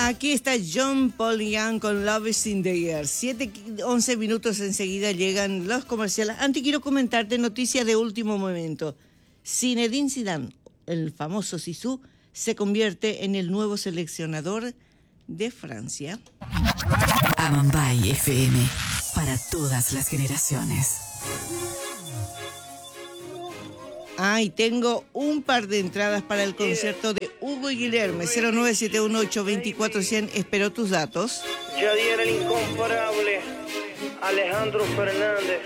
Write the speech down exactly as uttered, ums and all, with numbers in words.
Aquí está John Paul Young con Love is in the Air. siete, once minutos enseguida llegan los comerciales. Antes quiero comentarte noticias de último momento. Zinedine Zidane, el famoso Zizou, se convierte en el nuevo seleccionador de Francia. Amambay F M, para todas las generaciones. Ah, y tengo un par de entradas para el concierto de Hugo y Guilherme. cero nueve siete uno ocho dos cuatro cero cero. Espero tus datos. Yadier el incomparable, Alejandro Fernández.